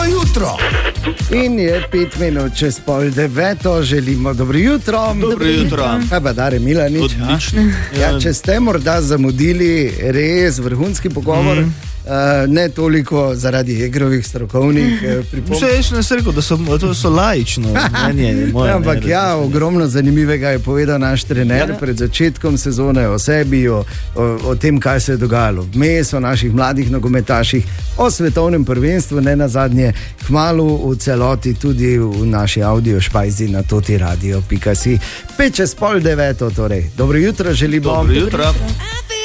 Dobro jutro. In je 5 minut čez 8:30, želimo dobro jutro. Dobro jutro. Kaj pa Dare Milanič? Odlično. Ja, če ste morda zamudili res vrhunski pogovor, ne toliko zaradi Egrovih strokovnih pripomb. Vse jaz ne sem rekel, da to so laično. Ampak ogromno zanimivega je povedal naš trener pred začetkom sezone o sebi, o tem, kaj se je dogajalo vmes, o naših mladih nogometaših, o svetovnem prvenstvu, ne nazadnje kmalu v celoti tudi v naši audio špajzi na totiradio.si. 8:55, torej. Dobro jutro želimo. Dobro jutro.